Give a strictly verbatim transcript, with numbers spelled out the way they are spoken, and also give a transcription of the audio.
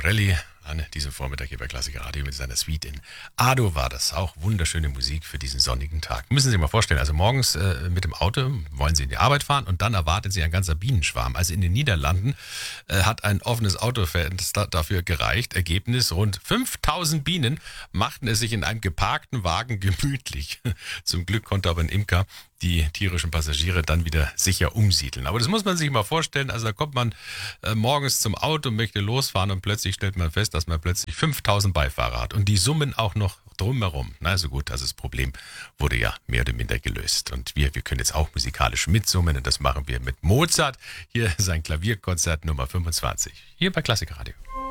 Corelli an diesem Vormittag hier bei Klassiker Radio mit seiner Suite in A-Dur war das. Auch wunderschöne Musik für diesen sonnigen Tag. Müssen Sie sich mal vorstellen, also morgens äh, mit dem Auto wollen Sie in die Arbeit fahren und dann erwartet Sie ein ganzer Bienenschwarm. Also in den Niederlanden äh, hat ein offenes Autofenster dafür gereicht. Ergebnis, rund fünftausend Bienen machten es sich in einem geparkten Wagen gemütlich. Zum Glück konnte aber ein Imker die tierischen Passagiere dann wieder sicher umsiedeln. Aber das muss man sich mal vorstellen, also da kommt man äh, morgens zum Auto, möchte losfahren und plötzlich stellt man fest, dass man plötzlich fünftausend Beifahrer hat und die summen auch noch drumherum. Na, so gut, also das Problem wurde ja mehr oder minder gelöst. Und wir, wir können jetzt auch musikalisch mitsummen und das machen wir mit Mozart. Hier sein Klavierkonzert Nummer fünfundzwanzig, hier bei Klassiker Radio.